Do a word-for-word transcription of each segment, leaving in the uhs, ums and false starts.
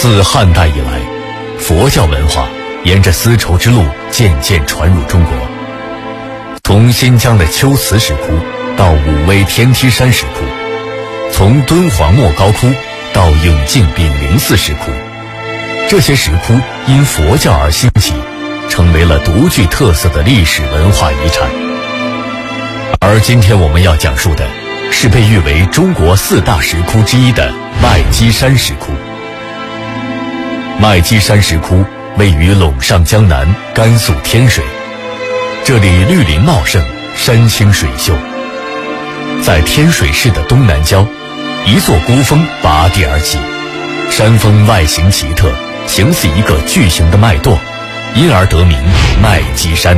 自汉代以来，佛教文化沿着丝绸之路渐渐传入中国。从新疆的龟兹石窟到武威天梯山石窟，从敦煌莫高窟到永靖炳灵寺石窟，这些石窟因佛教而兴起，成为了独具特色的历史文化遗产。而今天我们要讲述的是被誉为中国四大石窟之一的麦积山石窟。麦积山石窟位于陇上江南甘肃天水，这里绿林茂盛，山清水秀。在天水市的东南郊，一座孤峰拔地而起，山峰外形奇特，形似一个巨型的脉垛，因而得名麦积山。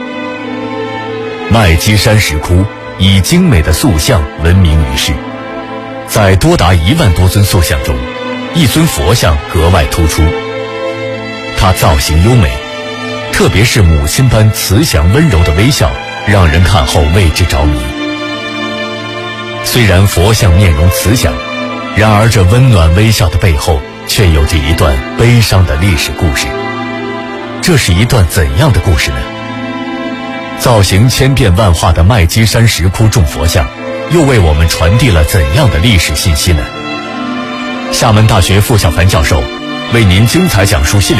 麦积山石窟以精美的塑像闻名于世，在多达一万多尊塑像中，一尊佛像格外突出，它造型优美，特别是母亲般慈祥温柔的微笑，让人看后为之着迷。虽然佛像面容慈祥，然而这温暖微笑的背后却有着一段悲伤的历史故事。这是一段怎样的故事呢？造型千变万化的麦积山石窟众佛像又为我们传递了怎样的历史信息呢？厦门大学傅小凡教授为您精彩讲述系列